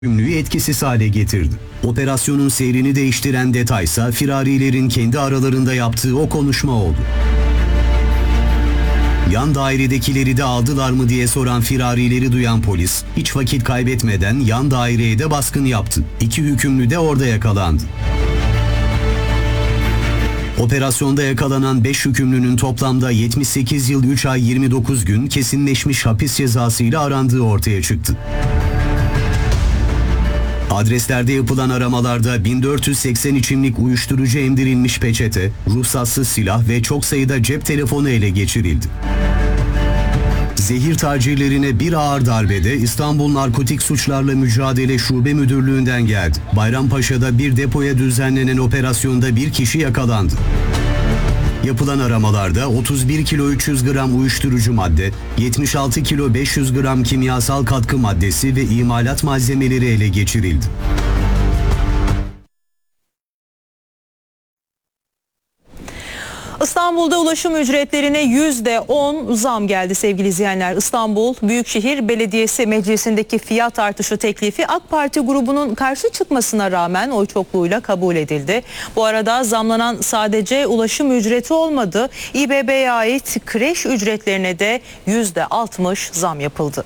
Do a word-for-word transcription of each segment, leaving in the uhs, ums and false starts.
Ünlüyü etkisiz hale getirdi. Operasyonun seyrini değiştiren detaysa firarilerin kendi aralarında yaptığı o konuşma oldu. Yan dairedekileri de aldılar mı diye soran firarileri duyan polis, hiç vakit kaybetmeden yan daireye de baskın yaptı. İki hükümlü de orada yakalandı. Operasyonda yakalanan beş hükümlünün toplamda yetmiş sekiz yıl üç ay yirmi dokuz gün kesinleşmiş hapis cezasıyla arandığı ortaya çıktı. Adreslerde yapılan aramalarda bin dört yüz seksen içimlik uyuşturucu emdirilmiş peçete, ruhsatsız silah ve çok sayıda cep telefonu ele geçirildi. Zehir tacirlerine bir ağır darbede İstanbul Narkotik Suçlarla Mücadele Şube Müdürlüğü'nden geldi. Bayrampaşa'da bir depoya düzenlenen operasyonda bir kişi yakalandı. Yapılan aramalarda otuz bir kilo üç yüz gram uyuşturucu madde, yetmiş altı kilo beş yüz gram kimyasal katkı maddesi ve imalat malzemeleri ele geçirildi. İstanbul'da ulaşım ücretlerine yüzde on zam geldi sevgili izleyenler. İstanbul Büyükşehir Belediyesi Meclisi'ndeki fiyat artışı teklifi AK Parti grubunun karşı çıkmasına rağmen oy çokluğuyla kabul edildi. Bu arada zamlanan sadece ulaşım ücreti olmadı. İBB'ye ait kreş ücretlerine de yüzde altmış zam yapıldı.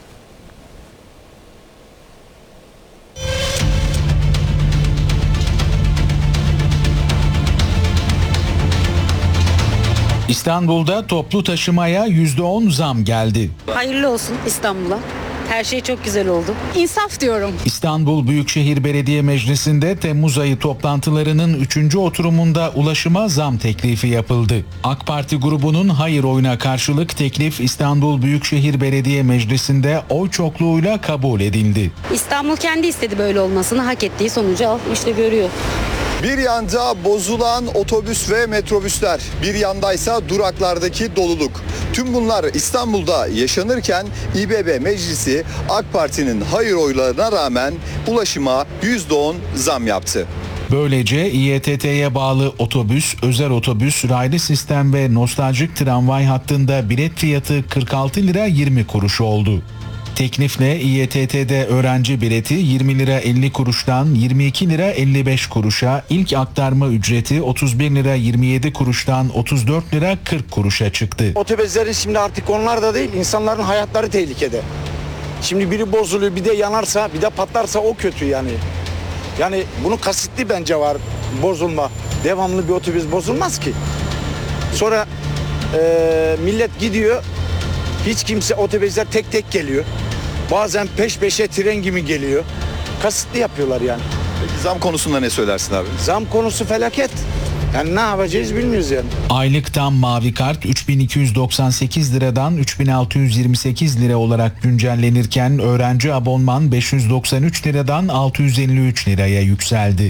İstanbul'da toplu taşımaya yüzde on zam geldi. Hayırlı olsun İstanbul'a. Her şey çok güzel oldu. İnsaf diyorum. İstanbul Büyükşehir Belediye Meclisi'nde Temmuz ayı toplantılarının üçüncü oturumunda ulaşıma zam teklifi yapıldı. AK Parti grubunun hayır oyuna karşılık teklif İstanbul Büyükşehir Belediye Meclisi'nde oy çokluğuyla kabul edildi. İstanbul kendi istedi böyle olmasını, hak ettiği sonucu al, işte görüyor. Bir yanda bozulan otobüs ve metrobüsler, bir yandaysa duraklardaki doluluk. Tüm bunlar İstanbul'da yaşanırken İBB Meclisi AK Parti'nin hayır oylarına rağmen ulaşıma yüzde on zam yaptı. Böylece İETT'ye bağlı otobüs, özel otobüs, raylı sistem ve nostaljik tramvay hattında bilet fiyatı kırk altı lira yirmi kuruş oldu. Teklifle İETT'de öğrenci bileti yirmi lira elli kuruştan yirmi iki lira elli beş kuruşa, ilk aktarma ücreti otuz bir lira yirmi yedi kuruştan otuz dört lira kırk kuruşa çıktı. Otobüslerin şimdi artık onlar da değil, insanların hayatları tehlikede. Şimdi biri bozuluyor, bir de yanarsa, bir de patlarsa o kötü yani. Yani bunun kasıtlı bence var bozulma. Devamlı bir otobüs bozulmaz ki. Sonra e, millet gidiyor, hiç kimse, otobüsler tek tek geliyor. Bazen peş peşe tren gibi geliyor. Kasıtlı yapıyorlar yani. Peki zam konusunda ne söylersin abi? Zam konusu felaket. Yani ne yapacağız bilmiyoruz yani. Aylık tam mavi kart üç bin iki yüz doksan sekiz liradan üç bin altı yüz yirmi sekiz lira olarak güncellenirken öğrenci abonman beş yüz doksan üç liradan altı yüz elli üç liraya yükseldi.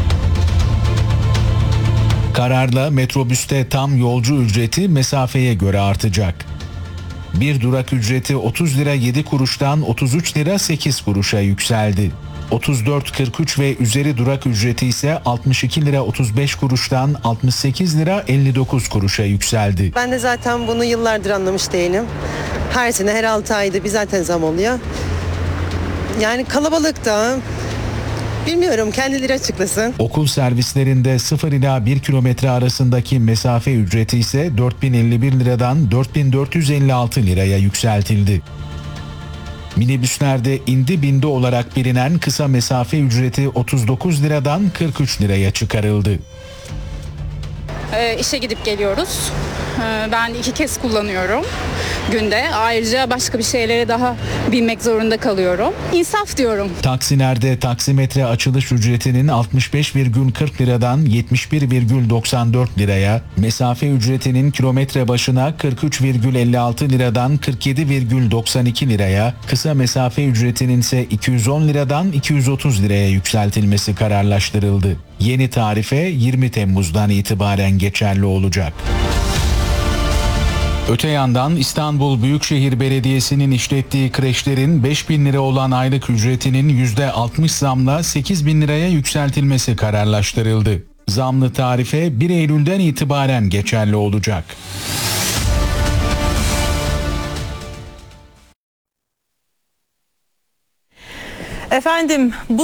Kararla metrobüste tam yolcu ücreti mesafeye göre artacak. Bir durak ücreti otuz lira yedi kuruştan otuz üç lira sekiz kuruşa yükseldi. otuz dört kırk üç ve üzeri durak ücreti ise altmış iki lira otuz beş kuruştan altmış sekiz lira elli dokuz kuruşa yükseldi. Ben de zaten bunu yıllardır anlamış değilim. Her sene her altı ayda bir zaten zam oluyor. Yani kalabalıkta bilmiyorum, kendileri açıklasın. Okul servislerinde sıfır ila bir kilometre arasındaki mesafe ücreti ise dört bin elli bir liradan dört bin dört yüz elli altı liraya yükseltildi. Minibüslerde indi bindi olarak bilinen kısa mesafe ücreti otuz dokuz liradan kırk üç liraya çıkarıldı. Ee, işe gidip geliyoruz. Ee, ben iki kez kullanıyorum günde. Ayrıca başka bir şeylere daha binmek zorunda kalıyorum. İnsaf diyorum. Taksilerde taksimetre açılış ücretinin altmış beş virgül kırk liradan yetmiş bir virgül doksan dört liraya, mesafe ücretinin kilometre başına kırk üç virgül elli altı liradan kırk yedi virgül doksan iki liraya, kısa mesafe ücretinin ise iki yüz on liradan iki yüz otuz liraya yükseltilmesi kararlaştırıldı. Yeni tarife yirmi Temmuz'dan itibaren geçerli olacak. Öte yandan İstanbul Büyükşehir Belediyesi'nin işlettiği kreşlerin beş bin lira olan aylık ücretinin yüzde altmış zamla sekiz bin liraya yükseltilmesi kararlaştırıldı. Zamlı tarife bir Eylül'den itibaren geçerli olacak. Efendim bu